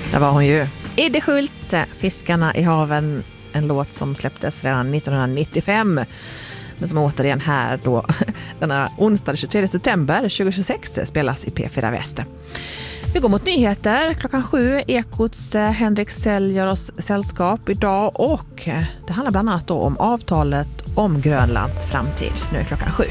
Där var hon ju. Idde Schultz, Fiskarna i haven, en låt som släpptes redan 1995. Men som återigen här då denna onsdag 23 september 2026 spelas i P4 Väst. Vi går mot nyheter. 7:00 Ekots Henrik Sell gör oss sällskap idag och det handlar bland annat då om avtalet om Grönlands framtid. Nu är 7:00.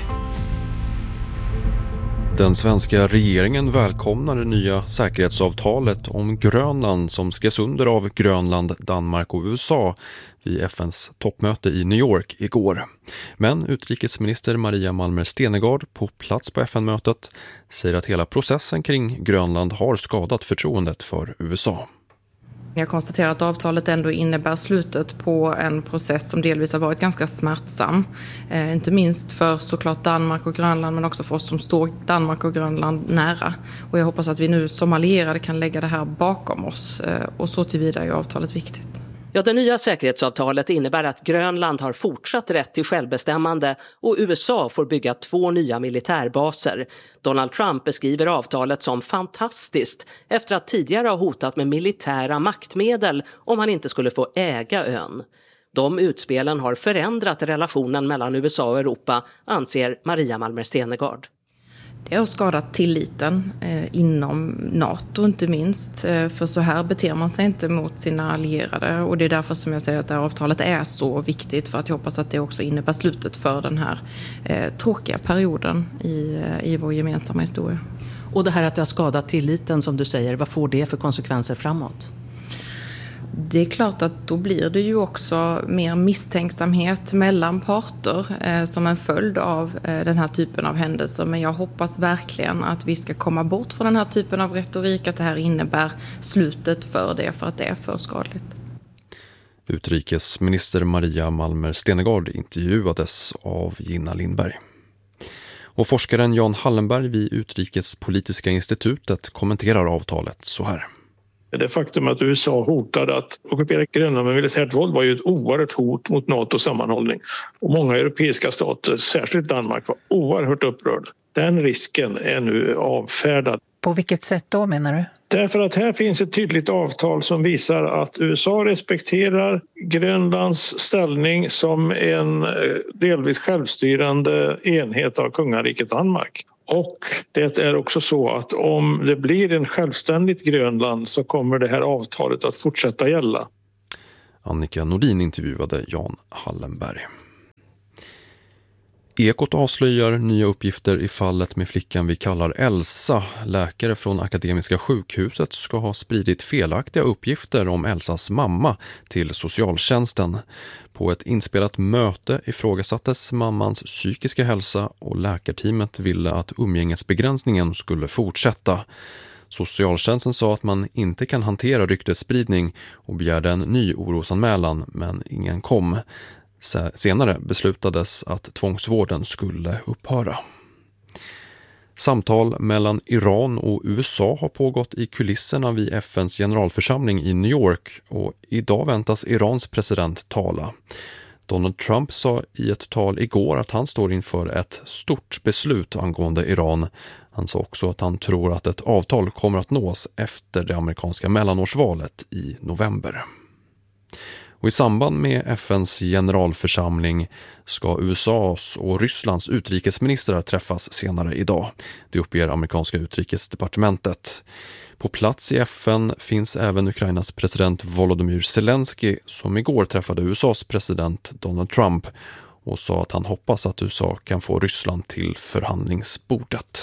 Den svenska regeringen välkomnar det nya säkerhetsavtalet om Grönland som skrevs under av Grönland, Danmark och USA vid FNs toppmöte i New York igår. Men utrikesminister Maria Malmer Stenergard på plats på FN-mötet säger att hela processen kring Grönland har skadat förtroendet för USA. Jag konstaterar att avtalet ändå innebär slutet på en process som delvis har varit ganska smärtsam. Inte minst för såklart Danmark och Grönland men också för oss som står Danmark och Grönland nära. Och jag hoppas att vi nu som allierade kan lägga det här bakom oss och så tillvida är avtalet viktigt. Ja, det nya säkerhetsavtalet innebär att Grönland har fortsatt rätt till självbestämmande och USA får bygga 2 nya militärbaser. Donald Trump beskriver avtalet som fantastiskt efter att tidigare ha hotat med militära maktmedel om han inte skulle få äga ön. De utspelen har förändrat relationen mellan USA och Europa, anser Maria Malmer Stenergard. Det har skadat tilliten inom NATO inte minst, för så här beter man sig inte mot sina allierade och det är därför som jag säger att det här avtalet är så viktigt för att jag hoppas att det också innebär slutet för den här tråkiga perioden i vår gemensamma historia. Och det här att det har skadat tilliten som du säger, vad får det för konsekvenser framåt? Det är klart att då blir det ju också mer misstänksamhet mellan parter som en följd av den här typen av händelser. Men jag hoppas verkligen att vi ska komma bort från den här typen av retorik, att det här innebär slutet för det, för att det är för skadligt. Utrikesminister Maria Malmer Stenergard intervjuades av Gina Lindberg. Och forskaren Jan Hallenberg vid Utrikespolitiska institutet kommenterar avtalet så här. Det faktum att USA hotade att ockupera Grönland med militärt våld var ju ett oerhört hot mot NATOs sammanhållning. Och många europeiska stater, särskilt Danmark, var oerhört upprörda. Den risken är nu avfärdad. På vilket sätt då menar du? Därför att här finns ett tydligt avtal som visar att USA respekterar Grönlands ställning som en delvis självstyrande enhet av kungariket Danmark. Och det är också så att om det blir en självständigt Grönland så kommer det här avtalet att fortsätta gälla. Annika Nordin intervjuade Jan Hallenberg. Ekot avslöjar nya uppgifter i fallet med flickan vi kallar Elsa. Läkare från Akademiska sjukhuset ska ha spridit felaktiga uppgifter om Elsas mamma till socialtjänsten. På ett inspelat möte ifrågasattes mammans psykiska hälsa och läkarteamet ville att umgängesbegränsningen skulle fortsätta. Socialtjänsten sa att man inte kan hantera ryktesspridning och begärde en ny orosanmälan, men ingen kom. Senare beslutades att tvångsvården skulle upphöra. Samtal mellan Iran och USA har pågått i kulisserna vid FNs generalförsamling i New York och idag väntas Irans president tala. Donald Trump sa i ett tal igår att han står inför ett stort beslut angående Iran. Han sa också att han tror att ett avtal kommer att nås efter det amerikanska mellanårsvalet i november. Och i samband med FNs generalförsamling ska USAs och Rysslands utrikesministrar träffas senare idag. Det uppger amerikanska utrikesdepartementet. På plats i FN finns även Ukrainas president Volodymyr Zelensky som igår träffade USAs president Donald Trump och sa att han hoppas att USA kan få Ryssland till förhandlingsbordet.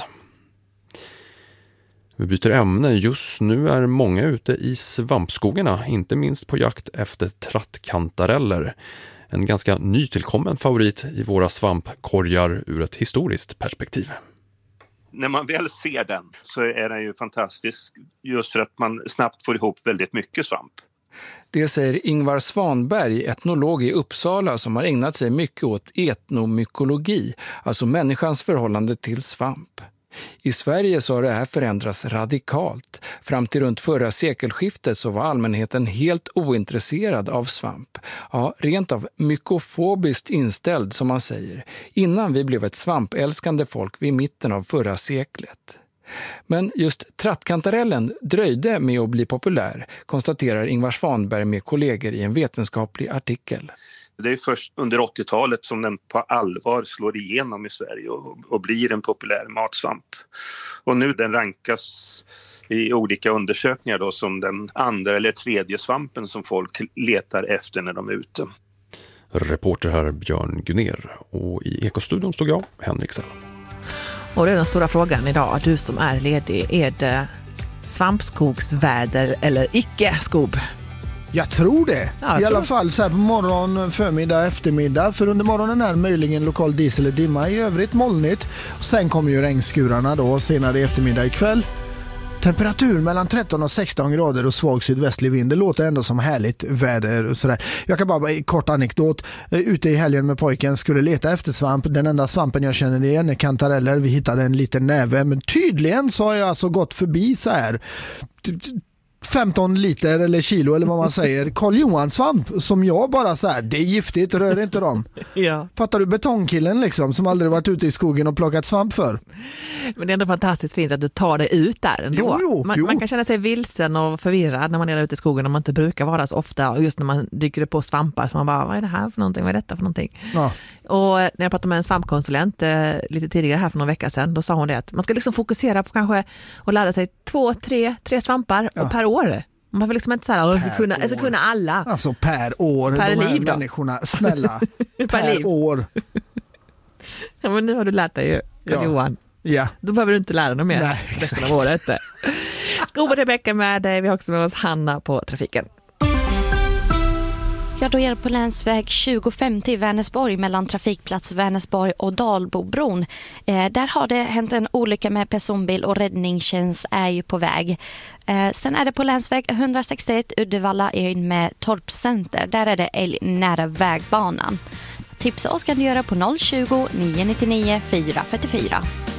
Vi byter ämne. Just nu är många ute i svampskogarna, inte minst på jakt efter trattkantareller. En ganska nytillkommen favorit i våra svampkorgar ur ett historiskt perspektiv. När man väl ser den så är den ju fantastisk just för att man snabbt får ihop väldigt mycket svamp. Det säger Ingvar Svanberg, etnolog i Uppsala som har ägnat sig mycket åt etnomykologi, alltså människans förhållande till svamp. I Sverige så har det här förändrats radikalt. Fram till runt förra sekelskiftet så var allmänheten helt ointresserad av svamp. Ja, rent av mykofobiskt inställd som man säger, innan vi blev ett svampälskande folk vid mitten av förra seklet. Men just trattkantarellen dröjde med att bli populär, konstaterar Ingvar Svanberg med kollegor i en vetenskaplig artikel. Det är först under 80-talet som den på allvar slår igenom i Sverige och blir en populär matsvamp. Och nu den rankas i olika undersökningar då som den andra eller tredje svampen som folk letar efter när de är ute. Reporter här Björn Gunner, och i Ekostudion stod jag, Henrik Sell. Och det är den stora frågan idag, du som är ledig, är det svampskogsväder eller icke-skog? Jag tror det. Ja, I alla fall så här på morgon, förmiddag, eftermiddag. För under morgonen är möjligen lokal dis eller dimma. I övrigt molnigt. Och sen kommer ju regnskurarna då senare i eftermiddag ikväll. Temperatur mellan 13 och 16 grader och svag sydvästlig vind. Det låter ändå som härligt väder och sådär. Jag kan bara kort anekdot. Ute i helgen med pojken skulle leta efter svamp. Den enda svampen jag känner igen är kantareller. Vi hittade en liten näve. Men tydligen så har jag alltså gått förbi så här 15 liter eller kilo eller vad man säger. Karl Johan svamp som jag bara så här, det är giftigt, rör inte dem. Ja. Fattar du betongkillen liksom som aldrig varit ute i skogen och plockat svamp för? Men det är ändå fantastiskt fint att du tar dig ut där ändå. Man kan känna sig vilsen och förvirrad när man är ute i skogen och man inte brukar vara så ofta. Och just när man dyker på svampar så man bara, vad är det här för någonting? Vad är detta för någonting? Ja. Och när jag pratade med en svampkonsulent lite tidigare här för någon vecka sedan, då sa hon det att man ska liksom fokusera på kanske att lära sig 2-3 svampar per år. Man vill liksom inte så här, kunna alla. Alltså per år. Per liv då. Människorna, snälla. per år. Ja, men nu har du lärt dig ju, Johan. Ja. Då behöver du inte lära dig mer resten av året. Skov och Rebecka med dig. Vi har också med oss Hanna på trafiken. Ja, då är det på länsväg 2050 i Vänersborg mellan trafikplats Vänersborg och Dalbobron. Där har det hänt en olycka med personbil och räddningstjänst är ju på väg. Sen är det på länsväg 161 Uddevalla in med Torpcenter. Där är det älg nära vägbanan. Tipsa oss kan du göra på 020 999 444.